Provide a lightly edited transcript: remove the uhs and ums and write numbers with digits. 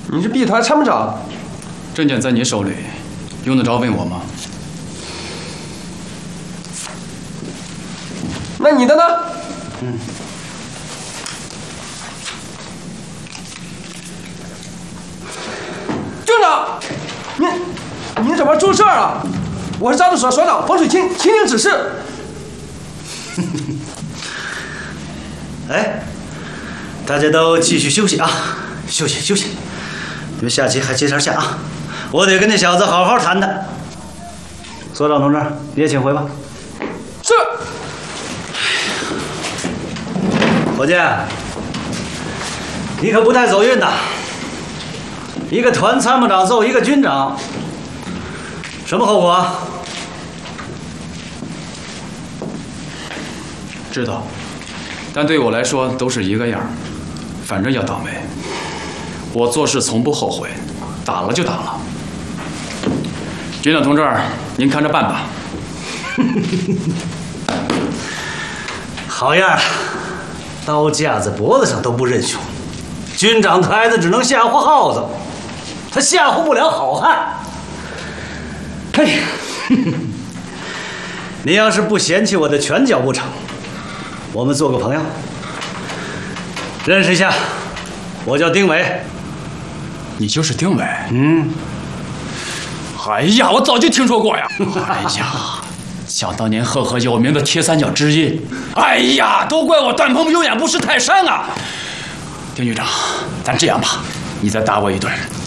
你是 B 团参谋长， 证件在你手里，用得着问我吗？ 那你的呢？队长，你怎么出事了？我是张督所所长黄水清，请领指示。 哎，大家都继续休息啊，休息休息。你们下棋还接茬下啊！我得跟那小子好好谈谈。所长同志，你也请回吧。 是。 伙计，你可不太走运呐！一个团参谋长揍一个军长，什么后果啊？ 知道，但对我来说都是一个样儿，反正要倒霉。我做事从不后悔，打了就打了。军长同志，您看着办吧。 好样儿，刀架在脖子上都不认凶，军长抬子只能吓唬耗子，他吓唬不了好汉。嘿，你要是不嫌弃我的拳脚不成，我们做个朋友，认识一下，我叫丁伟。 你就是丁伟？ 嗯。 哎呀，我早就听说过呀！哎呀，想当年赫赫有名的铁三角之一。哎呀，都怪我段鹏有眼不识泰山啊！丁局长，咱这样吧，你再打我一顿，